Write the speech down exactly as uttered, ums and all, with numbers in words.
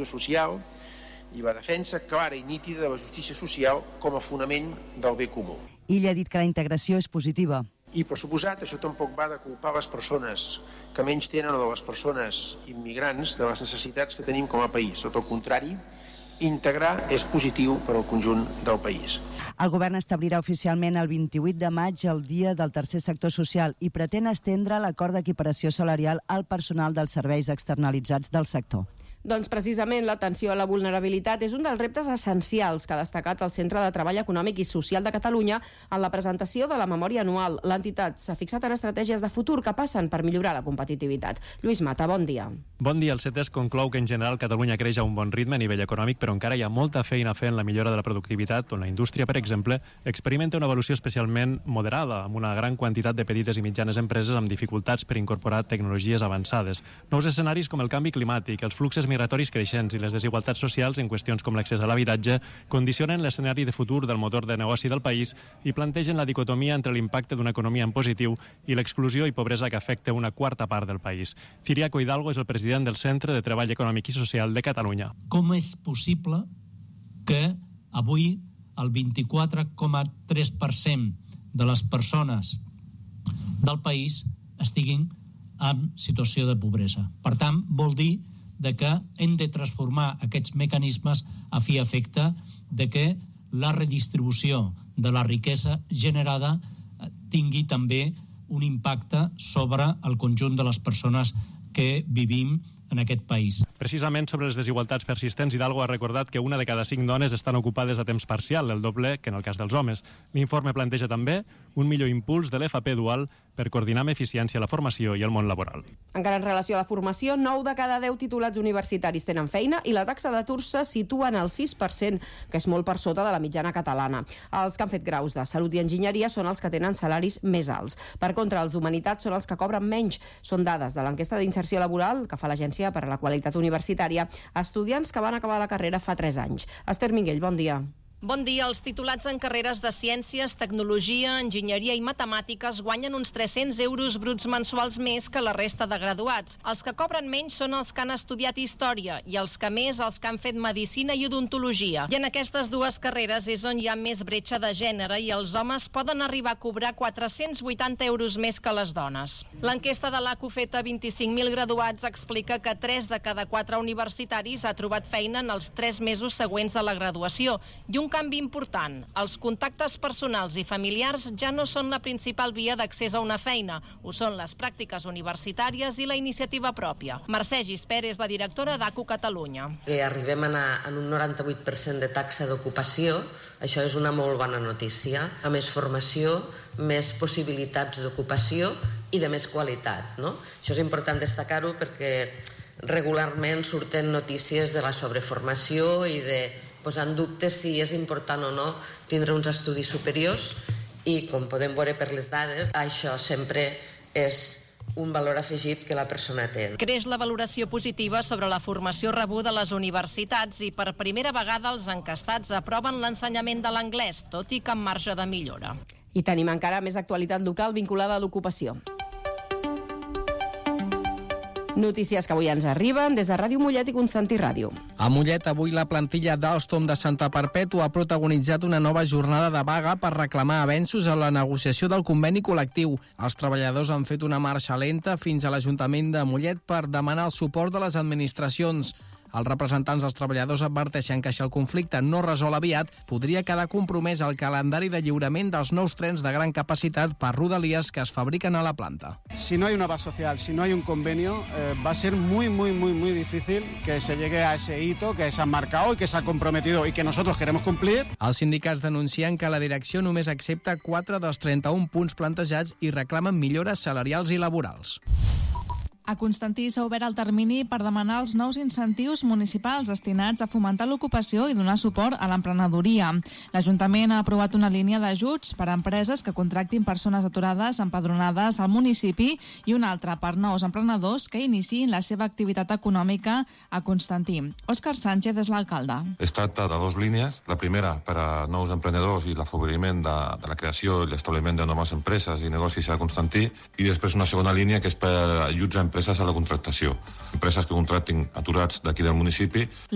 cohesió social i la defensa clara i nítida de la justícia social com a fonament del bé comú. Ell ha dit que la integració és positiva. I, per suposat, això tampoc va de culpar les persones que menys tenen o de les persones immigrants de les necessitats que tenim com a país. Tot el contrari, integrar és positiu per al conjunt del país. El govern establirà oficialment el vint-i-vuit de maig el Dia del Tercer Sector Social i pretén estendre l'acord d'equiparació salarial al personal dels serveis externalitzats del sector. Doncs precisament l'atenció a la vulnerabilitat és un dels reptes essencials que ha destacat el Centre de Treball Econòmic i Social de Catalunya en la presentació de la memòria anual. L'entitat s'ha fixat en estratègies de futur que passen per millorar la competitivitat. Lluís Mata, bon dia. Bon dia. El CETES conclou que en general Catalunya creix a un bon ritme a nivell econòmic, però encara hi ha molta feina a fer en la millora de la productivitat, on la indústria, per exemple, experimenta una evolució especialment moderada, amb una gran quantitat de petites i mitjanes empreses amb dificultats per incorporar tecnologies avançades. Nous escenaris com el canvi climàtic, els fluxes migratoris creixents i les desigualtats socials en qüestions com l'accés a l'habitatge condicionen l'escenari de futur del motor de negoci del país i plantegen la dicotomia entre l'impacte d'una economia en positiu i l'exclusió i pobresa que afecta una quarta part del país. Ciriaco Hidalgo és el president del Centre de Treball Econòmic i Social de Catalunya. Com és possible que avui el vint-i-quatre coma tres per cent de les persones del país estiguin en situació de pobresa? Per tant, vol dir de que hem de transformar aquests mecanismes a fi i efecte de que la redistribució de la riquesa generada tingui també un impacte sobre el conjunt de les persones que vivim en aquest país. Precisament sobre les desigualtats persistents, Hidalgo ha recordat que una de cada cinc dones estan ocupades a temps parcial, el doble que en el cas dels homes. L'informe planteja també un millor impuls de l'F P dual per coordinar amb eficiència la formació i el món laboral. Encara en relació a la formació, nou de cada deu titulats universitaris tenen feina i la taxa d'atur se situa en el sis per cent, que és molt per sota de la mitjana catalana. Els que han fet graus de salut i enginyeria són els que tenen salaris més alts. Per contra, els d'humanitats són els que cobren menys. Són dades de l'enquesta d'inserció laboral que fa l'Agència per a la Qualitat Universitària a estudiants que van acabar la carrera fa tres anys. Esther Minguell, bon dia. Bon dia. Els titulats en carreres de ciències, tecnologia, enginyeria i matemàtiques guanyen uns tres-cents euros bruts mensuals més que la resta de graduats. Els que cobren menys són els que han estudiat història i els que més els que han fet medicina i odontologia. I en aquestes dues carreres és on hi ha més bretxa de gènere i els homes poden arribar a cobrar quatre-cents vuitanta euros més que les dones. L'enquesta de l'A C U feta a vint-i-cinc mil graduats explica que tres de cada quatre universitaris ha trobat feina en els tres mesos següents a la graduació i un Un canvi important. Els contactes personals i familiars ja no són la principal via d'accés a una feina. Ho són les pràctiques universitàries i la iniciativa pròpia. Mercè Gispert és la directora d'A C U Catalunya. Que arribem a anar en un noranta-vuit per cent de taxa d'ocupació, això és una molt bona notícia. A més formació, més possibilitats d'ocupació i de més qualitat, no? Això és important destacar-ho perquè regularment surten notícies de la sobreformació i de posar en dubte si és important o no tindre uns estudis superiors i, com podem veure per les dades, això sempre és un valor afegit que la persona té. Creix la valoració positiva sobre la formació rebuda a les universitats i per primera vegada els encastats aproven l'ensenyament de l'anglès, tot i que amb marge de millora. I tenim encara més actualitat local vinculada a l'ocupació. Notícies que avui ens arriben des de Ràdio Mollet i Constantí Ràdio. A Mollet, avui la plantilla d'Alstom de Santa Perpètua ha protagonitzat una nova jornada de vaga per reclamar avenços en la negociació del conveni col·lectiu. Els treballadors han fet una marxa lenta fins a l'Ajuntament de Mollet per demanar el suport de les administracions. Els representants dels treballadors adverteixen que si el conflicte no resol aviat, podria quedar compromès el calendari de lliurament dels nous trens de gran capacitat per Rodalies que es fabriquen a la planta. Si no hay una base social, si no hay un convenio, eh, va a ser muy, muy, muy, muy difícil que se llegue a ese hito que se ha marcado y que se ha comprometido y que nosotros queremos cumplir. Els sindicats denuncien que la direcció només accepta quatre dels trenta-un punts plantejats i reclamen millores salarials i laborals. A Constantí s'ha obert el termini per demanar els nous incentius municipals destinats a fomentar l'ocupació i donar suport a l'emprenedoria. L'Ajuntament ha aprovat una línia d'ajuts per a empreses que contractin persones aturades empadronades al municipi i una altra per nous emprenedors que iniciïn la seva activitat econòmica a Constantí. Òscar Sánchez és l'alcalde. Es tracta de dues línies. La primera per a nous emprenedors i l'afavoriment de, de la creació i l'establiment de noves empreses i negocis a Constantí, i després una segona línia que és per ajuts a empreses a la contractació. Empreses que contractin aturats d'aquí del municipi.